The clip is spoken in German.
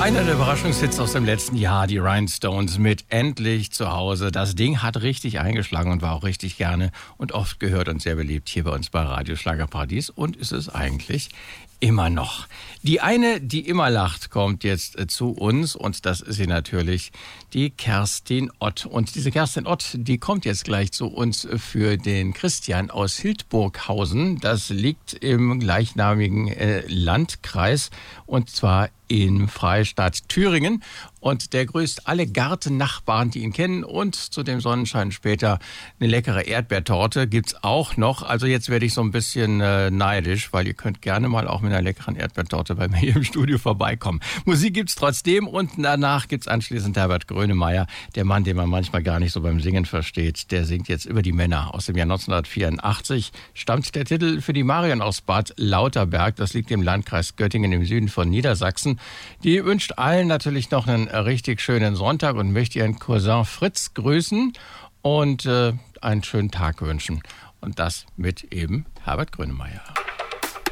Einer der Überraschungshits aus dem letzten Jahr, die Rhinestones mit Endlich zu Hause. Das Ding hat richtig eingeschlagen und war auch richtig gerne und oft gehört und sehr beliebt hier bei uns bei Radio Schlagerparadies und ist es eigentlich immer noch. Die eine, die immer lacht, kommt jetzt zu uns und das ist sie natürlich, die Kerstin Ott. Und diese Kerstin Ott, die kommt jetzt gleich zu uns für den Christian aus Hildburghausen. Das liegt im gleichnamigen Landkreis und zwar im Freistaat Thüringen. Und der grüßt alle Gartennachbarn, die ihn kennen. Und zu dem Sonnenschein später eine leckere Erdbeertorte gibt's auch noch. Also jetzt werde ich so ein bisschen neidisch, weil ihr könnt gerne mal auch mit einer leckeren Erdbeertorte bei mir im Studio vorbeikommen. Musik gibt's trotzdem und danach gibt's anschließend Herbert Grönemeyer, der Mann, den man manchmal gar nicht so beim Singen versteht. Der singt jetzt über die Männer. Aus dem Jahr 1984 stammt der Titel für die Marion aus Bad Lauterberg. Das liegt im Landkreis Göttingen im Süden von Niedersachsen. Die wünscht allen natürlich noch einen richtig schönen Sonntag und möchte ihren Cousin Fritz grüßen und einen schönen Tag wünschen. Und das mit eben Herbert Grönemeyer.